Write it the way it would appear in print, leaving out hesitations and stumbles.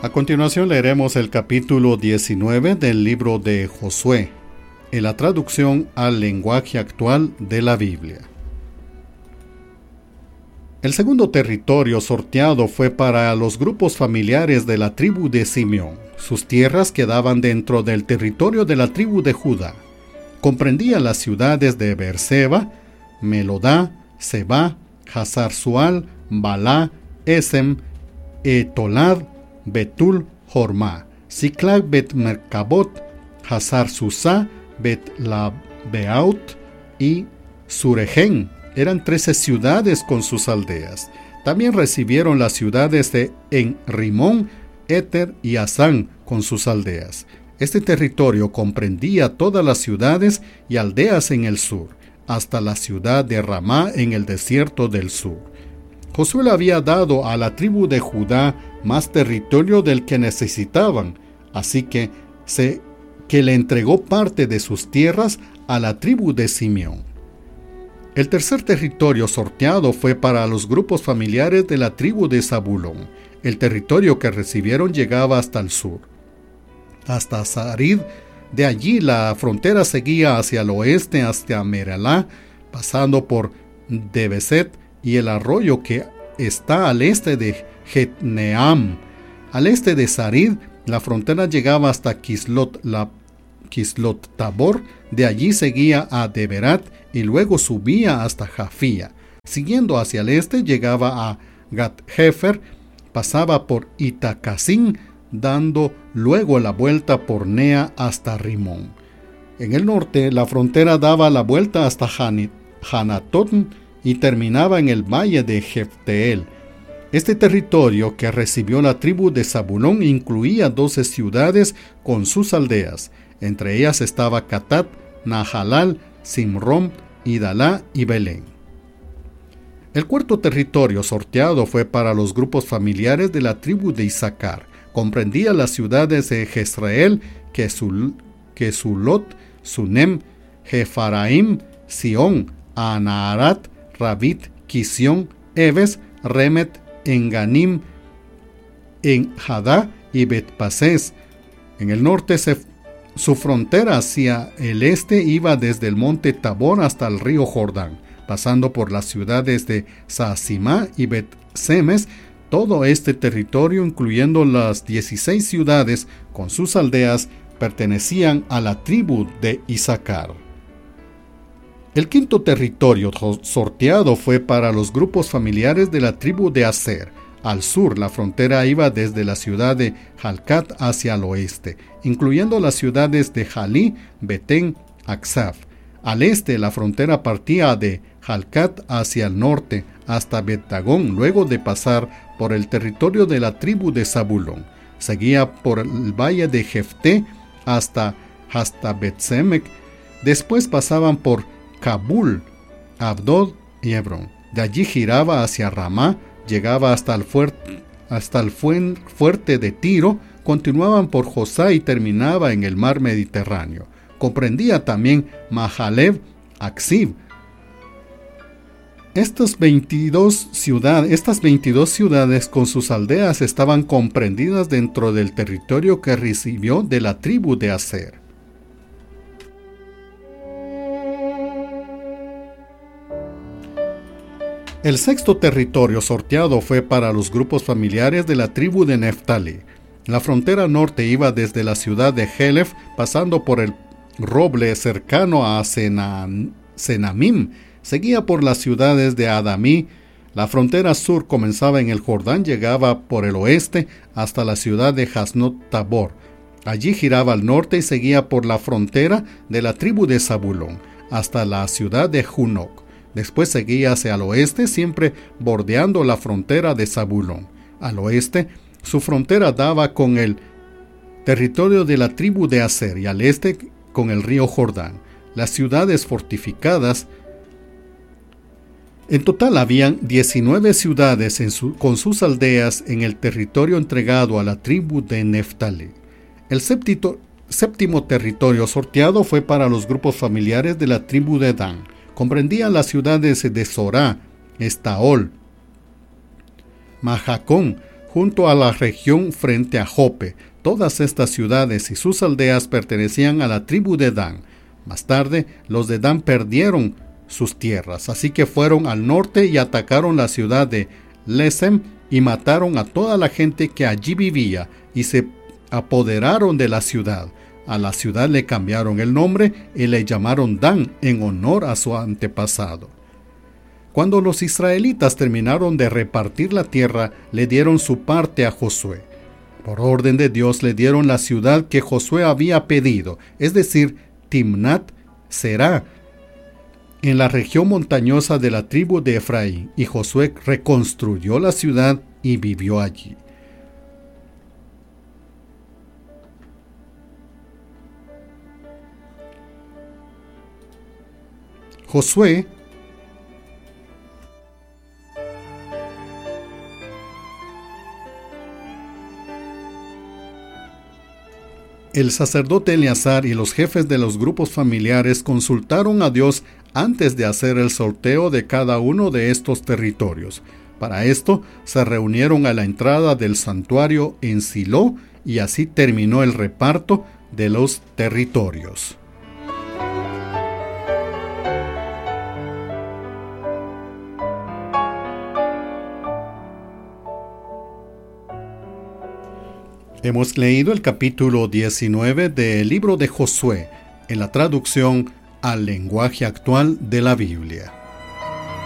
A continuación leeremos el capítulo 19 del libro de Josué, en la traducción al lenguaje actual de la Biblia. El segundo territorio sorteado fue para los grupos familiares de la tribu de Simeón. Sus tierras quedaban dentro del territorio de la tribu de Judá. Comprendía las ciudades de Beerseba, Melodá, Seba, Hazar-Sual, Balá, Esem, Etolad, Betul, Jormá, Siclag, Bet-Mercabot, Hazar-Susá, Bet-Labeaut y Surején. Eran 13 ciudades con sus aldeas. También recibieron las ciudades de En-Rimón, Éter y Asán con sus aldeas. Este territorio comprendía todas las ciudades y aldeas en el sur, hasta la ciudad de Ramá en el desierto del sur. Josué le había dado a la tribu de Judá más territorio del que necesitaban, así que le entregó parte de sus tierras a la tribu de Simeón. El tercer territorio sorteado fue para los grupos familiares de la tribu de Zabulón. El territorio que recibieron llegaba hasta el sur, hasta Sarid. De allí la frontera seguía hacia el oeste hasta Meralá, pasando por Debeset y el arroyo que está al este de Jetneam. Al este de Sarid, la frontera llegaba hasta Kislot Tabor. De allí seguía a Deberat y luego subía hasta Jafía. Siguiendo hacia el este, llegaba a Gat-Hefer, pasaba por Itacasín, dando luego la vuelta por Nea hasta Rimón. En el norte, la frontera daba la vuelta hasta Hanatón y terminaba en el valle de Jefteel. Este territorio que recibió la tribu de Zabulón incluía 12 ciudades con sus aldeas. Entre ellas estaba Catat, Nahalal, Simrón, Idalá y Belén. El cuarto territorio sorteado fue para los grupos familiares de la tribu de Isaacar. Comprendía las ciudades de Jezreel, Kesulot, Sunem, Jefaraim, Sión, Anaharat, Rabit, Kisión, Eves, Remet, Enganim, Enjadá y Betpases. En el norte su frontera hacia el este iba desde el monte Tabor hasta el río Jordán, pasando por las ciudades de Saasimá y Bet-Semes. Todo este territorio, incluyendo las 16 ciudades con sus aldeas, pertenecían a la tribu de Isaacar. El quinto territorio sorteado fue para los grupos familiares de la tribu de Aser. Al sur, la frontera iba desde la ciudad de Jalcat hacia el oeste, incluyendo las ciudades de Jalí, Betén, Aksaf. Al este, la frontera partía de Jalcat hacia el norte hasta Bet-Dagón, luego de pasar por el territorio de la tribu de Zabulón. Seguía por el valle de Jefté hasta Bet-Semek. Después pasaban por Kabul, Abdod y Hebrón. De allí giraba hacia Ramá, llegaba hasta el fuerte de Tiro, continuaban por Josá y terminaba en el mar Mediterráneo. Comprendía también Mahalev, Aksib. Estas 22 ciudades con sus aldeas estaban comprendidas dentro del territorio que recibió de la tribu de Aser. El sexto territorio sorteado fue para los grupos familiares de la tribu de Neftali. La frontera norte iba desde la ciudad de Helef, pasando por el roble cercano a Senamim, seguía por las ciudades de Adamí. La frontera sur comenzaba en el Jordán, llegaba por el oeste hasta la ciudad de Hasnot Tabor. Allí giraba al norte y seguía por la frontera de la tribu de Zabulón, hasta la ciudad de Junok. Después seguía hacia el oeste, siempre bordeando la frontera de Zabulón. Al oeste, su frontera daba con el territorio de la tribu de Aser y al este con el río Jordán. Las ciudades fortificadas. En total habían 19 ciudades con sus aldeas en el territorio entregado a la tribu de Neftali. El séptimo territorio sorteado fue para los grupos familiares de la tribu de Dan. Comprendía las ciudades de Zorá, Estaol, Mahacón, junto a la región frente a Jope. Todas estas ciudades y sus aldeas pertenecían a la tribu de Dan. Más tarde, los de Dan perdieron sus tierras, así que fueron al norte y atacaron la ciudad de Lesem y mataron a toda la gente que allí vivía y se apoderaron de la ciudad. A la ciudad le cambiaron el nombre y le llamaron Dan en honor a su antepasado. Cuando los israelitas terminaron de repartir la tierra, le dieron su parte a Josué. Por orden de Dios le dieron la ciudad que Josué había pedido, es decir, Timnat Será, en la región montañosa de la tribu de Efraín, y Josué reconstruyó la ciudad y vivió allí. Josué El sacerdote Eleazar y los jefes de los grupos familiares consultaron a Dios antes de hacer el sorteo de cada uno de estos territorios. Para esto, se reunieron a la entrada del santuario en Silo y así terminó el reparto de los territorios. Hemos leído el capítulo 19 del libro de Josué, en la traducción al lenguaje actual de la Biblia.